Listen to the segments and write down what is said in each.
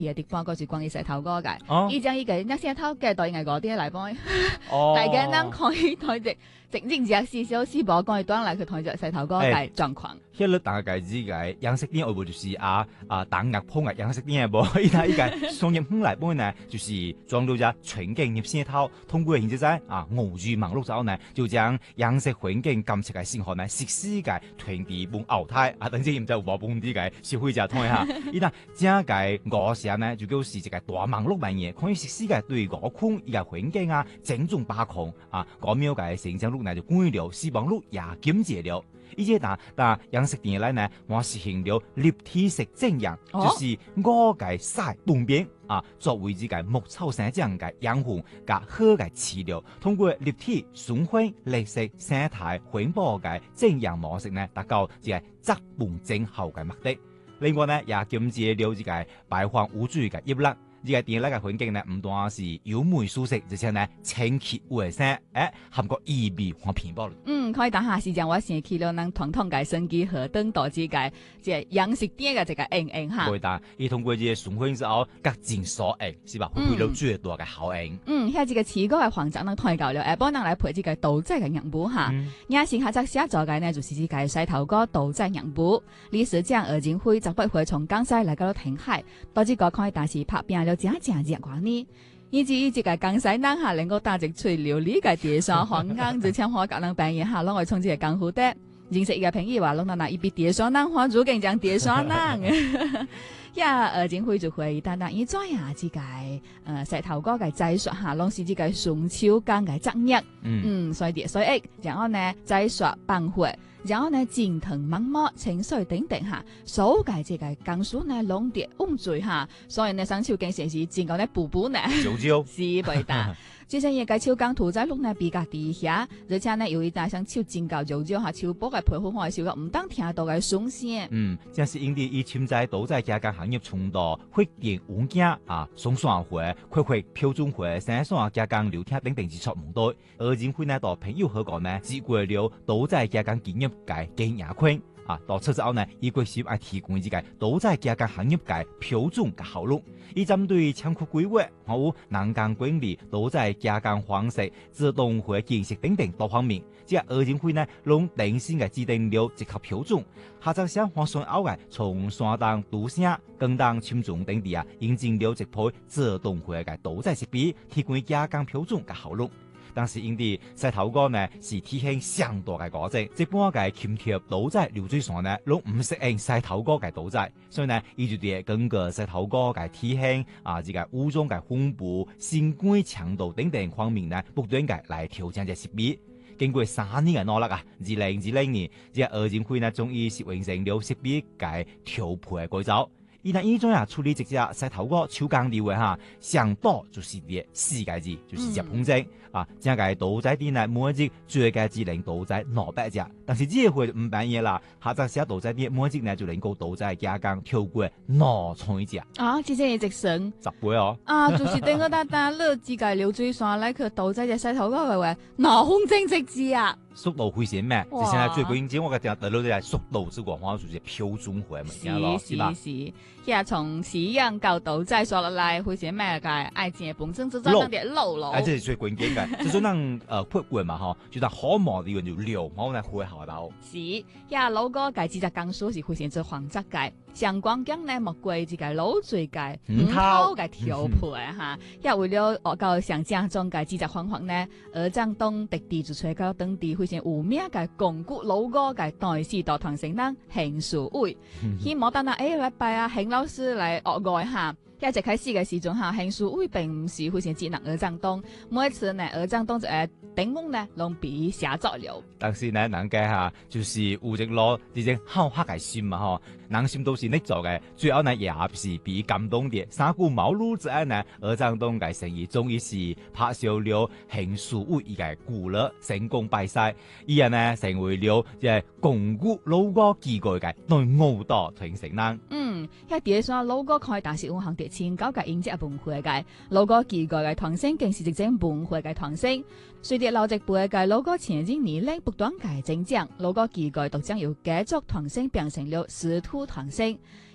嘅地方，嗰是關於石頭哥嘅。 哦以前依個那石頭嘅對藝嗰啲嚟幫， 哦， 大家能可以台直認只四小時播講，當嚟去台只石頭哥嘅狀況。 迄個大概只個樣式店，會唔會就是打壓碰嘅樣式店無？伊睇依個商業風來本呢，就是裝到只全景入線頭，通過現在5G 網絡之後呢，就將樣式環境監測嘅信號呢，實時嘅傳遞往後台等陣唔知有冇本地嘅消費者睇下。伊嗱，正個五成呢，就叫是一個大網絡萬嘢，可以實時嘅對五空伊個環境整種把控5秒嘅成長率呢就關了，死亡率也減少了。而且但樣式店嚟呢，我實行了立體式正陽，就是我嘅曬半邊作為這個牧草生長嘅養分加好嘅飼料，通過立體、循環、綠色、生態、環保嘅正陽模式呢，達到這個質半正效嘅目的。另外呢，也減少了這個排放污水嘅壓力。呢個店內嘅環境呢，唔單是優美舒適，而且呢清潔衛生，含個意味和品保。 可以等下時間我先去了，能統嘅升級何等多之個即係樣式店嘅這個哈。 對的，伊通過這個循環之後，各盡所應，是吧？會到最多嘅效應。 喺這個持股嘅黃澤能推夠了，幫人來配這個豆仔嘅樣本哈。也是下則寫咗嘅呢，就是這個西頭哥豆仔樣本。理事長何建輝就不會從江西來到停海，到這個可以但是拍扁了正熱話呢。以至於這個江西人下能夠打直吹料理嘅電商行啱就請我隔能扮演下，攞我從這個江湖的認識一個朋友話，攞到那一筆電商人花主勁講電商人。何建輝就會單單以做下這個石頭哥嘅製作下，攏是這個宋朝間嘅職業。所以然後呢製作辦會。然後呢，漸騰猛摸清水等等下，所計這個江蘇呢攏跌污水下，所以呢上朝經常是漸講呢補補呢，是背的。之前也個超江屠宰路呢比較低下，而且呢有一大箱超漸教就下超波嘅配合開銷，唔當聽到嘅鬆聲。 正是因啲以潛在屠宰加工行業衝到發展環境松散會、開發標準會、生產加工流程等等之錯唔多。而今回呢到朋友合講呢，只過了屠宰加工經驗嘅經驗圈到出之後呢，伊決心提供呢個屠宰加工行業嘅標準嘅效率。以針對倉庫規劃、好人工管理、屠宰加工方式、自動化建設等等多方面，即係二戰會呢，攏定性嘅制定了一套標準。下則想發上後嘅，從山東、都城、廣東、深圳等地引進了一批自動化嘅屠宰設備，提供加工標準嘅效率。但是因啲石頭哥呢是體型相當嘅個性，一般嘅鉗貼屠宰流水線呢，攏唔適應石頭哥嘅屠宰，所以呢，伊就啲根據石頭哥嘅體型這個武裝嘅分布、性管強度等等方面呢，不斷嘅來調整隻設備。經過3年嘅努力2020年，這個二戰會呢終於是完成了設備嘅調配嘅改造。伊呢依種處理這隻石頭哥手工料嘅上多就是啲4個字，就是日本精正個屠宰店呢每一隻最個只能屠宰200隻，但是這回唔辦嘢啦，下則寫屠宰店每一隻呢就能夠屠宰加工超過200隻。 之前一直升 10倍哦。 就是等我單樂自個流水線來去屠宰隻石頭哥嘅話，2公斤直至啊！ 速度會先咩？就現在最關鍵，我覺得得到啲速度之講，好像就是標準化嘛，是吧？ 是，從飼養到屠宰說落來，會先咩嘅？愛情本身就在那啲肉， 這是最關鍵嘅。就算能配過嘛，哈，就當好毛啲就料，然後呢會好到。 是，老哥嘅指責江蘇是會先做黃質嘅，上光江呢莫過這個老水嘅五頭嘅調配哈，為了學到上正宗嘅指責方法呢，而張東特地就吹到當地。會先有名嘅共古老歌嘅代士大堂成人邢樹偉，希望等禮拜邢老師嚟學外下。一直開始嘅時陣下，邢樹偉並唔是會先只能而張東，每一次呢而張東就頂峰呢攏比寫作了。 但是呢，人家就是有一攞這種好客嘅心嘛，嗬，人心都是你做嘅，最後呢也是比感動啲。三顧茅廬之後呢，而張東嘅生意終於是拍攝了邢樹偉一個故樂成功拜賽，依然呢成為了嘅共古老歌記載嘅內奧多傳承人。 一碟上老歌開大是五行碟前9個影節文化嘅老歌記載嘅傳承，更是一種文化嘅傳承。隨着老一輩嘅老歌前進年齡不斷嘅增長，老歌記載都將由繼續傳承變成了師徒傳承。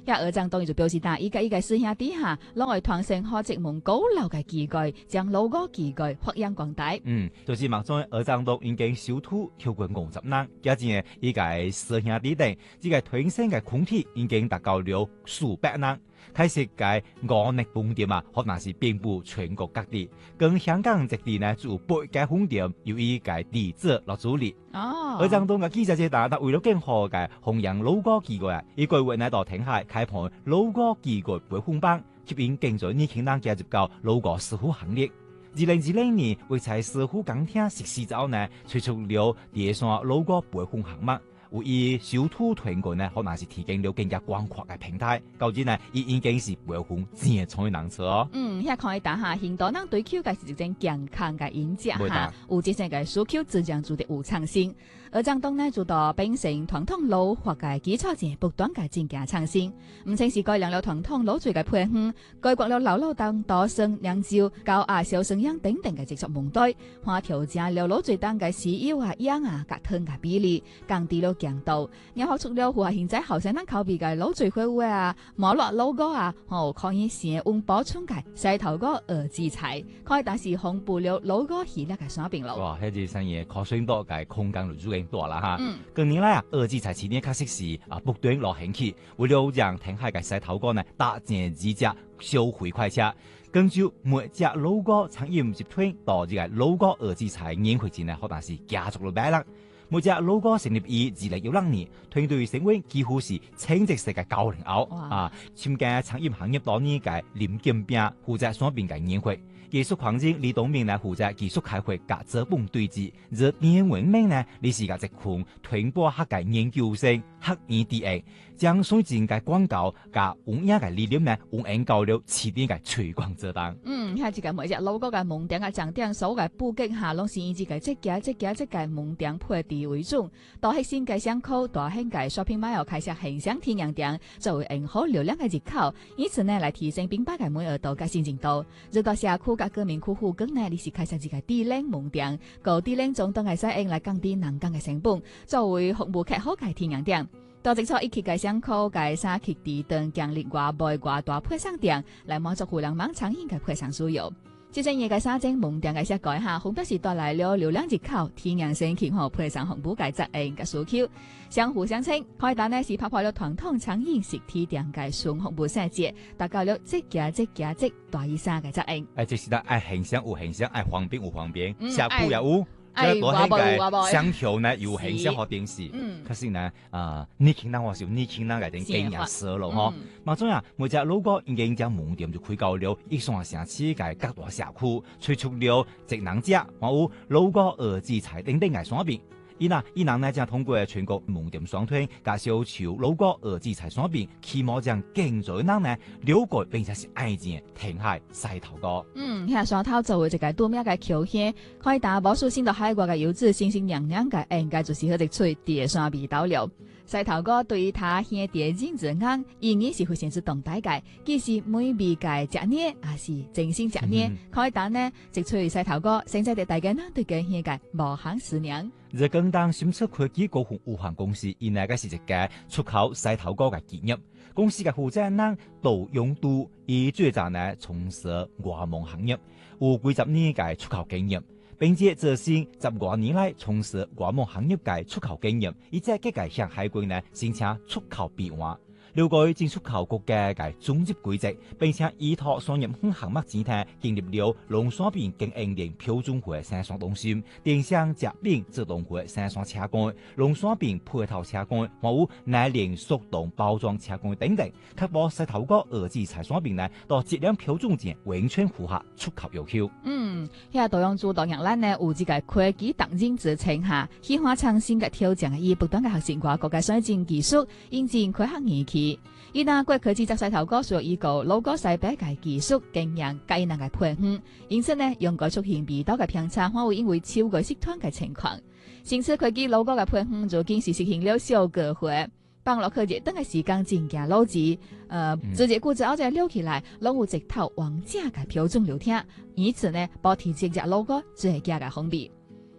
遐二張東伊就表示他依家師兄弟下，攏會傳承好一門古老嘅技藝，將老歌技藝發揚光大。 就是目前二張東已經收徒超過50人，加之依個師兄弟等，依個傳承嘅群體已經達到了數百人。開始嘅五力飯店啊，可能是遍佈全國各地，跟香港這地呢就有8間飯店，由依個地質落主理。二張東嘅記者節打，為咗更好嘅弘揚老歌技藝，依個月呢到聽海開辦老歌技藝培訓班，吸引更多年輕人加入到老歌師傅行列。2020年，為在師傅講聽實施之後呢，推出了第一項老歌培訓項目。有以收徒團隊呢，可能是提供了更加廣闊嘅平台。究竟呢，已經是培訓正創人才哦。 遐看伊打下，很多人追求嘅是一種健康嘅飲食哈，有這些嘅需求自然就得有創新。而張東呢，就到秉承傳統老法嘅基礎上，不斷嘅增加創新。唔淨是改良了傳統老醉嘅配方，改革了老當多生釀酒、高壓小生養等等嘅製作門對，還調整了老醉當嘅豉油啊、鹽啊、甲糖嘅比例，降低了強度，然後出了符合現在後生人口味嘅老醉火鍋啊、麻辣老歌啊，可以升溫補充嘅西頭歌二字菜，可以但是烘焙了老歌系列嘅產品咯。 哇，呢啲生意可算多嘅空間就足夠大啦哈。近年來啊，二字菜市場確實是不斷落興起，為了讓聽海嘅西頭歌呢搭建幾隻消費快車，根據每隻老歌餐飲集團到呢個老歌二字菜年會前呢，可能是加速了100人。每隻老歌成立於2016年，團隊成員幾乎是稱職式嘅90後參加餐飲行業多年嘅林建斌負責雙邊嘅年會。技術環境李東明呢負責技術開發及資本對接，而丁文明呢理事嘅一群團隊客嘅研究生黑 EDA， 將水晶嘅廣告及文雅嘅理念呢運用到了市點嘅推廣之當。 遐一個每隻老歌嘅門店嘅重點所有嘅布局下，攏是以這個這個門店配置為主。大核心嘅商口、大型嘅 shopping mall 開設現象體驗店，作為引好流量嘅入口，以此呢來提升品牌嘅滿意度嘅信任度。入到社區嘅居民區附近呢，你是開設一個低廉門店，高低廉中等嘅使用來降低人工嘅成本，作為服務客戶嘅體驗店。到即錯一期嘅商口嘅三期地段建立外賣外大配送店，來滿足互聯網餐飲嘅配送需要。即陣嘢嘅三間門店嘅設計下，分別是帶來了流量入口、體驗性結合配送服務嘅責任嘅需求，相互相稱。開單呢是突破了傳統餐飲實體店嘅純服務設計，達到了即大意三嘅責任。 即是得愛現象有現象，愛方便有方便，社區也有。 話嘅商條呢有很少好電視，可是呢年輕人話是年輕人嘅啲經驗少咯嗬。嘛總啊，每隻老歌已經將門店就開到了一線城市嘅各大社區，推出了職能者，還有老歌二字菜等等嘅產品。伊人呢將通過全國門店雙推，加小潮老歌二字菜產品，期望將更多人呢了解並且是愛見聽海西頭歌。 遐山頭作為一個多名嘅橋鄉，可以打無數先到海外嘅遊子新鮮娘娘嘅，應該就是好一喙第三味道了。西頭歌對於他鄉地人之眼，意義是非常之重大嘅，既是美味嘅食呢，也是真心食呢。可以打呢，一喙西頭歌，現在的大家呢對家鄉嘅無限思念。 日更當新出科技股份有限公司，原來嘅是一個出口西頭歌嘅企業。公司嘅負責人杜永都，以最早呢從事外貿行業，有幾十年嘅出口經驗。並且這先10多年來從事外貿行業嘅出口經驗，以及各個向海關呢申請出口備案，了解進出口國家嘅總入規則，並且依託商業項目前提建立了農產品經營鏈標準化生產中心、電商食品自動化生產車間、農產品配套車間，還有奶鏈速凍包裝車間等等，確保西頭歌二字菜產品呢到質量標準前完全符合出口要求。 遐多樣主導人咱呢有這個科技達人之稱下，喜歡創新嘅挑戰，以不斷嘅學習外國嘅先進技術，引進科學儀器。伊那國科技在西頭歌需要依個老歌西北嘅技術經驗，介能嘅配方，因此呢用過出現味道嘅偏差，反會因為超過適當嘅情況。新次科技老歌嘅配方就竟是實行了小個化。幫落去熱等嘅時間增加老子，直接固執後再溜起來，攏有一套完整嘅標準流程，以此呢保持這隻老歌最佳嘅風味。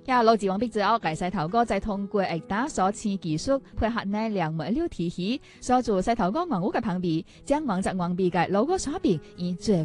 呀，錄製完畢之後，該洗頭歌再通過液打所賜技術配合呢兩枚料體系，鎖住洗頭歌硬物嘅旁邊，將硬質硬幣嘅老歌鎖邊，以最